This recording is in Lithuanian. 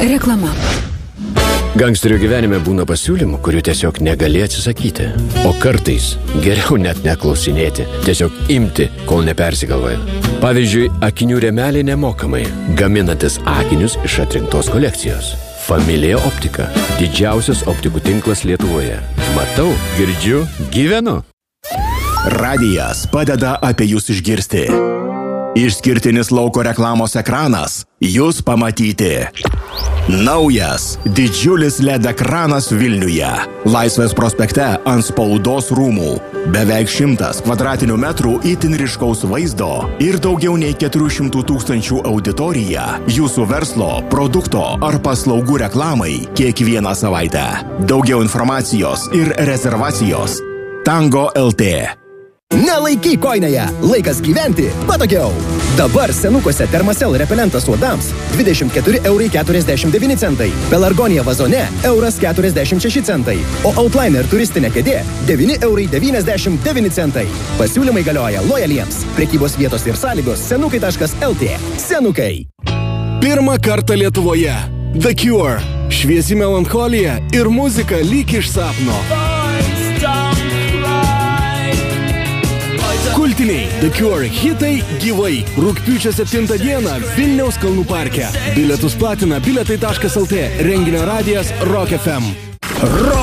Reklama. Gangsterių gyvenime būna pasiūlymų, kurių tiesiog negali atsisakyti. O kartais geriau net neklausinėti, tiesiog imti, kol nepersigalvoja. Pavyzdžiui, akinių rėmeliai nemokamai, gaminantis akinius iš atrinktos kolekcijos. Familija Optika – didžiausias optikų tinklas Lietuvoje. Matau, girdžiu, gyvenu. Radijas padeda apie jūs išgirsti. Išskirtinis lauko reklamos ekranas jūs pamatyti. Naujas, didžiulis LED ekranas Vilniuje. Laisvės prospekte ant spaudos rūmų. Beveik 100 kvadratinių metrų itin ryškaus vaizdo ir daugiau nei 400 000 auditorija jūsų verslo, produkto ar paslaugų reklamai kiekvieną savaitę. Daugiau informacijos ir rezervacijos. Tango LT. Nelaikyk koinėje, laikas gyventi patogiau. Dabar senukuose Thermacell repelentas uodams 24,49 €. Pelargonija vazone €1,46. O Outliner turistinė kėdė 9,99 €. Pasiūlymai galioja lojaliems. Prekybos vietos ir sąlygos senukai.lt. Senukai. Pirmą kartą Lietuvoje. The Cure. Šviesi melancholija ir muzika lyg iš sapno. Kultiniai The Cure hitai gyvai. Rugpjūčio 7 dieną Vilniaus Kalnų parke. Bilietus platina bilietai.lt. Renginio radijas Rock FM.